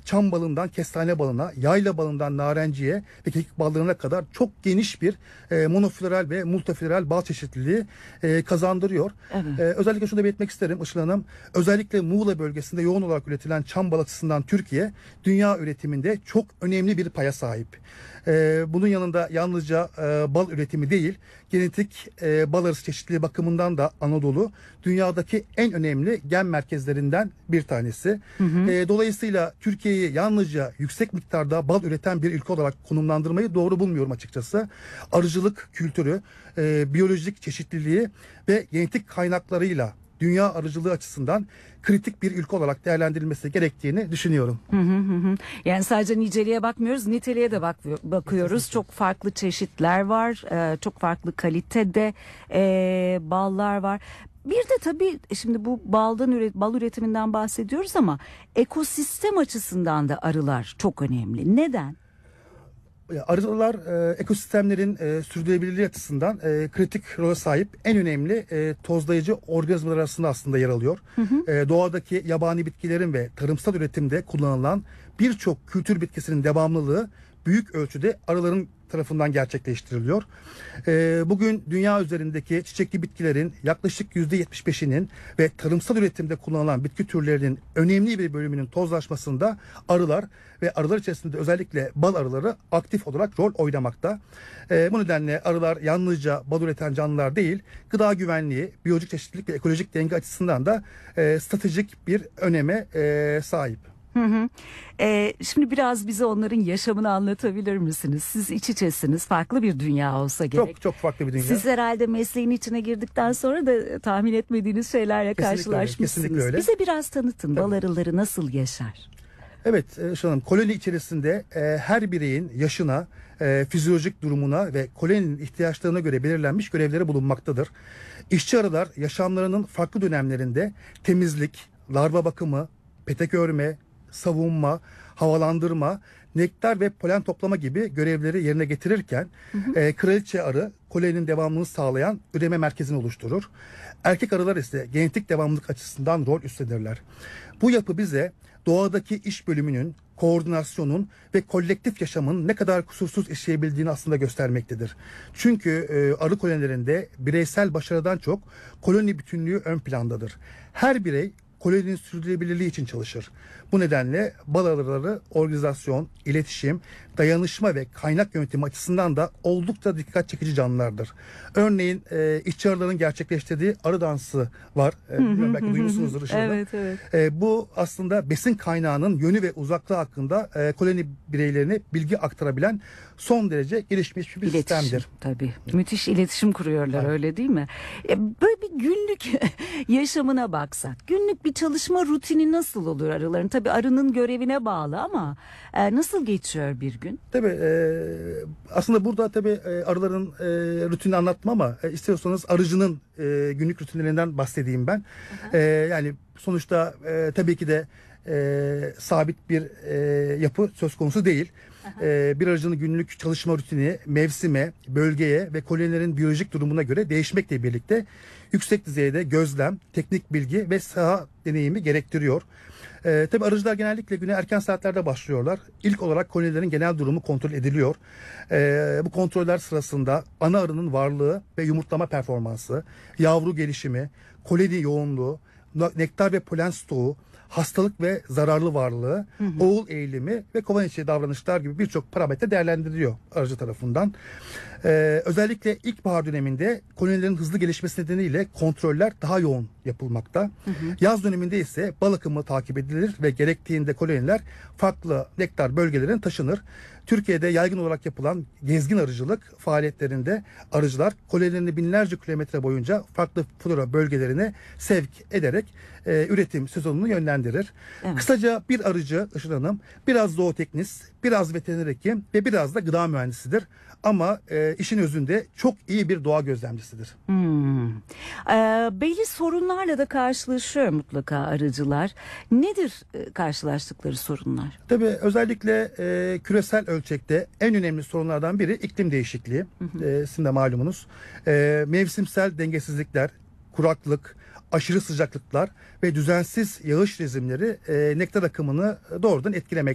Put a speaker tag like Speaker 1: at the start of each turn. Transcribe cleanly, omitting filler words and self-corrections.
Speaker 1: çam balından kestane balına, yayla balından narenciye ve kekik ballarına kadar çok geniş bir monofloral ve multifloral bal çeşitliliği kazandırıyor.
Speaker 2: Evet.
Speaker 1: Özellikle şunu da belirtmek isterim Işıl Hanım. Özellikle Muğla bölgesinde yoğun olarak üretilen çam bal açısından Türkiye dünya üretiminde çok önemli bir paya sahip. Bunun yanında yalnızca bal üretimi değil, genetik bal arısı çeşitliliği bakımından da Anadolu dünyadaki en önemli gen merkezlerinden bir tanesi. Dolayısıyla Türkiye'yi yalnızca yüksek miktarda bal üreten bir ülke olarak konumlandırmayı doğru bulmuyorum açıkçası. Arıcılık kültürü, biyolojik çeşitliliği ve genetik kaynaklarıyla dünya arıcılığı açısından kritik bir ülke olarak değerlendirilmesi gerektiğini düşünüyorum.
Speaker 2: Yani sadece niceliğe bakmıyoruz, niteliğe de bakıyoruz.
Speaker 1: Kesinlikle.
Speaker 2: Çok farklı çeşitler var, çok farklı kalitede ballar var. Bir de tabii şimdi bu bal üretiminden bahsediyoruz ama ekosistem açısından da arılar çok önemli. Neden?
Speaker 1: Arılar ekosistemlerin sürdürülebilirliği açısından kritik role sahip en önemli tozlayıcı organizmalar arasında aslında yer alıyor. Doğadaki yabani bitkilerin ve tarımsal üretimde kullanılan birçok kültür bitkisinin devamlılığı büyük ölçüde arıların tarafından gerçekleştiriliyor. Bugün dünya üzerindeki çiçekli bitkilerin yaklaşık %75'inin ve tarımsal üretimde kullanılan bitki türlerinin önemli bir bölümünün tozlaşmasında arılar ve arılar içerisinde özellikle bal arıları aktif olarak rol oynamakta. Bu nedenle arılar yalnızca bal üreten canlılar değil, gıda güvenliği, biyolojik çeşitlilik ve ekolojik denge açısından da stratejik bir öneme sahip.
Speaker 2: Şimdi biraz bize onların yaşamını anlatabilir misiniz? Siz iç içesiniz, farklı bir dünya olsa gerek.
Speaker 1: Çok çok farklı bir dünya.
Speaker 2: Siz herhalde mesleğin içine girdikten sonra da tahmin etmediğiniz şeylerle karşılaşmışsınız.
Speaker 1: Kesinlikle öyle.
Speaker 2: Bize biraz tanıtın.
Speaker 1: Tabii.
Speaker 2: Bal arıları nasıl yaşar?
Speaker 1: Evet, Işıl Hanım, koloni içerisinde her bireyin yaşına, fizyolojik durumuna ve koloninin ihtiyaçlarına göre belirlenmiş görevleri bulunmaktadır. İşçi arılar yaşamlarının farklı dönemlerinde temizlik, larva bakımı, petek örme, savunma, havalandırma, nektar ve polen toplama gibi görevleri yerine getirirken kraliçe arı koloninin devamlılığını sağlayan üreme merkezini oluşturur. Erkek arılar ise genetik devamlılık açısından rol üstlenirler. Bu yapı bize doğadaki iş bölümünün, koordinasyonun ve kolektif yaşamın ne kadar kusursuz işleyebildiğini aslında göstermektedir. Çünkü arı kolonilerinde bireysel başarıdan çok koloni bütünlüğü ön plandadır. Her birey koloninin sürdürülebilirliği için çalışır. Bu nedenle bal arıları organizasyon, iletişim, dayanışma ve kaynak yönetimi açısından da oldukça dikkat çekici canlılardır. Örneğin işçi arıların gerçekleştirdiği arı dansı var. Bilmiyorum, belki duymuşsunuzdur Işıl'da.
Speaker 2: Evet, evet.
Speaker 1: Bu aslında besin kaynağının yönü ve uzaklığı hakkında koloni bireylerine bilgi aktarabilen son derece gelişmiş bir sistemdir.
Speaker 2: Tabii. Müthiş iletişim kuruyorlar,
Speaker 1: Evet.
Speaker 2: öyle değil mi? Böyle bir günlük yaşamına baksak. Günlük bir çalışma rutini nasıl olur arıların? Tabii arının görevine bağlı ama nasıl geçiyor bir gün?
Speaker 1: Tabii aslında burada tabii arıların rutinini anlatmam ama istiyorsanız arıcının günlük rutinlerinden bahsedeyim ben. Yani sonuçta tabii ki de sabit bir yapı söz konusu değil. Bir arıcının günlük çalışma rutini mevsime, bölgeye ve kolonilerin biyolojik durumuna göre değişmekle birlikte yüksek düzeyde gözlem, teknik bilgi ve saha deneyimi gerektiriyor. Tabii arıcılar genellikle güne erken saatlerde başlıyorlar. İlk olarak kolonilerin genel durumu kontrol ediliyor. Bu kontroller sırasında ana arının varlığı ve yumurtlama performansı, yavru gelişimi, koloni yoğunluğu, nektar ve polen stoğu, hastalık ve zararlı varlığı, oğul eğilimi ve kovan içi davranışlar gibi birçok parametre değerlendiriliyor arıcı tarafından. Özellikle ilkbahar döneminde kolonilerin hızlı gelişmesi nedeniyle kontroller daha yoğun yapılmakta. Yaz döneminde ise bal akımı takip edilir ve gerektiğinde koloniler farklı nektar bölgelerine taşınır. Türkiye'de yaygın olarak yapılan gezgin arıcılık faaliyetlerinde arıcılar kolonilerini binlerce kilometre boyunca farklı flora bölgelerine sevk ederek üretim sezonunu yönlendirir.
Speaker 2: Evet.
Speaker 1: Kısaca bir arıcı Işıl Hanım biraz zooteknist, biraz veteriner hekim ve biraz da gıda mühendisidir. Ama işin özünde çok iyi bir doğa gözlemcisidir.
Speaker 2: Belli sorunlarla da karşılaşıyor mutlaka arıcılar. Nedir karşılaştıkları sorunlar?
Speaker 1: Tabii özellikle küresel ölçekte en önemli sorunlardan biri iklim değişikliği. Sizin de malumunuz. Mevsimsel dengesizlikler, kuraklık, aşırı sıcaklıklar ve düzensiz yağış rejimleri nektar akımını doğrudan etkilemekte.